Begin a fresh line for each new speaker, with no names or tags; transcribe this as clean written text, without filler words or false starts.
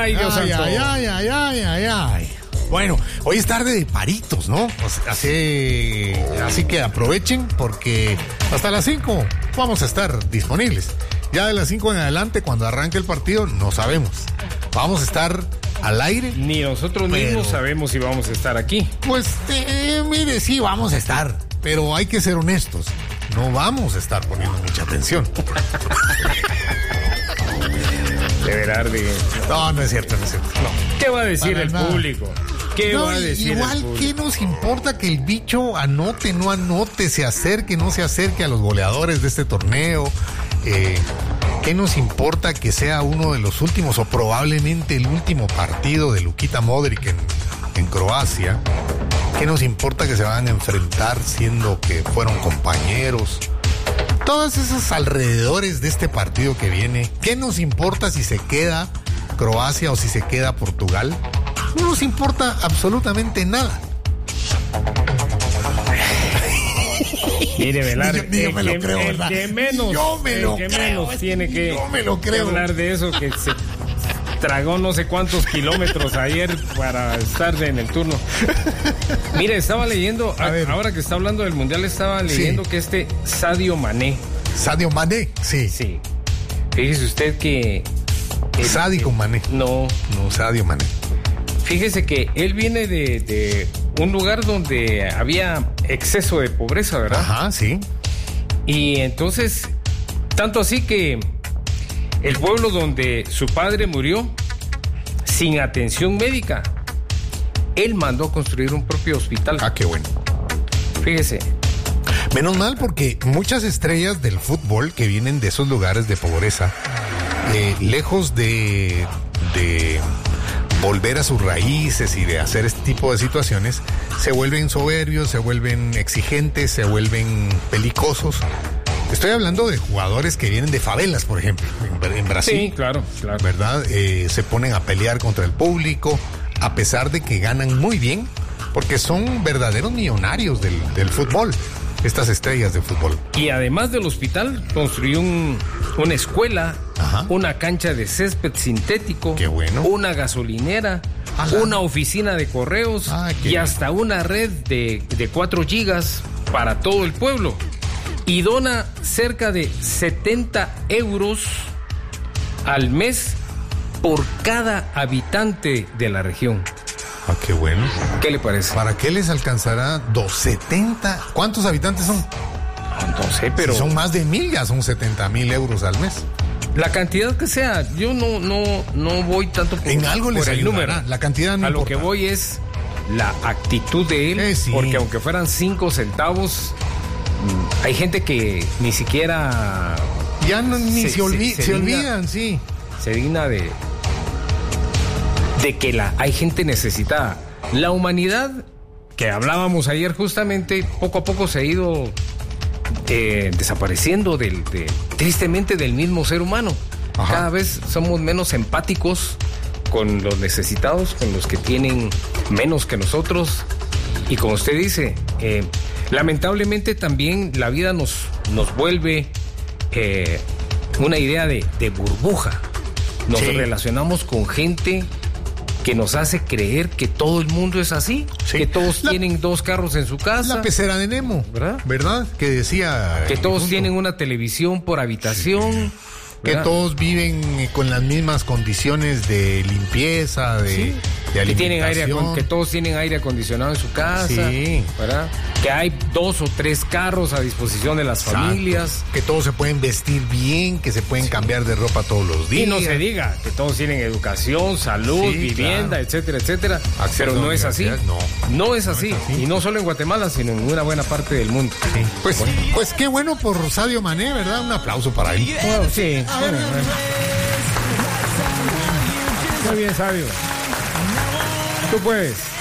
Ay, Dios santo.
Ay. Bueno, hoy es tarde de paritos, ¿no? Así que aprovechen porque hasta las 5 vamos a estar disponibles. Ya de las 5 en adelante, cuando arranque el partido, no sabemos. Vamos a estar al aire.
Ni nosotros mismos sabemos si vamos a estar aquí.
Pues, mire, sí, vamos a estar. Pero hay que ser honestos. No vamos a estar poniendo mucha atención.
De Berardi.
No es cierto. No.
¿Qué va a decir el público? ¿Qué va a decir
igual,
el público?
¿Qué nos importa que el bicho anote, no anote, se acerque, no se acerque a los goleadores de este torneo? ¿Qué nos importa que sea uno de los últimos o probablemente el último partido de Luka Modric en Croacia? ¿Qué nos importa que se van a enfrentar siendo que fueron compañeros? Todos esos alrededores de este partido que viene, ¿qué nos importa si se queda Croacia o si se queda Portugal? No nos importa absolutamente nada.
Mire, Velar,
Yo me lo creo, ¿verdad?
que menos tiene que hablar de eso, que se tragó no sé cuántos kilómetros ayer para estar en el turno. Mire, estaba leyendo, ahora que está hablando del Mundial, estaba leyendo que Sadio Mané,
sí.
Sí. Fíjese usted que...
Sadio Mané.
No,
Sadio Mané.
Fíjese que él viene de un lugar donde había exceso de pobreza, ¿verdad?
Ajá, sí.
Y entonces, tanto así que el pueblo donde su padre murió, sin atención médica, él mandó a construir un propio hospital.
Ah, qué bueno.
Fíjese.
Menos mal, porque muchas estrellas del fútbol que vienen de esos lugares de pobreza, lejos de volver a sus raíces y de hacer este tipo de situaciones, se vuelven soberbios, se vuelven exigentes, se vuelven pelicosos. Estoy hablando de jugadores que vienen de favelas, por ejemplo, en Brasil.
Sí, claro.
¿Verdad? Se ponen a pelear contra el público, a pesar de que ganan muy bien, porque son verdaderos millonarios del fútbol, estas estrellas de fútbol.
Y además del hospital, construyó una escuela, ajá, una cancha de césped sintético,
qué bueno,
una gasolinera, ajá, una oficina de correos, y hasta una red de 4 gigas para todo el pueblo. Y dona cerca de 70 euros al mes por cada habitante de la región.
Ah, qué bueno.
¿Qué le parece?
¿Para qué les alcanzará 270? ¿Cuántos habitantes son?
No sé, pero...
Si son más de 1,000, ya son 70,000 euros al mes.
La cantidad que sea, yo no voy tanto por,
en algo les
por el número.
La cantidad no
a
importa.
Lo que voy es la actitud de él,
sí.
Porque aunque fueran 5 centavos, hay gente que ni siquiera...
Ya se olvidan, sí.
Se digna de que hay gente necesitada. La humanidad, que hablábamos ayer justamente, poco a poco se ha ido desapareciendo tristemente del mismo ser humano. Ajá. Cada vez somos menos empáticos con los necesitados, con los que tienen menos que nosotros. Y como usted dice, lamentablemente también la vida nos vuelve una idea de burbuja. Nos relacionamos con gente que nos hace creer que todo el mundo es así, que todos tienen 2 carros en su casa.
La pecera de Nemo, ¿verdad? Que decía...
Que todos tienen una televisión por habitación. Sí.
Que todos viven con las mismas condiciones de limpieza, de alimentación.
Que todos tienen aire acondicionado en su casa.
Sí.
¿Verdad? Que hay 2 o 3 carros a disposición de las familias.
Que todos se pueden vestir bien, que se pueden cambiar de ropa todos los días.
Y no se diga que todos tienen educación, salud, vivienda, etcétera, etcétera. Pero no es así. No es así. Y no solo en Guatemala, sino en una buena parte del mundo.
Sí. Pues qué bueno por Sadio Mané, ¿verdad? Un aplauso para él.
Bueno, sí. Muy bien, Sabio. Tú puedes.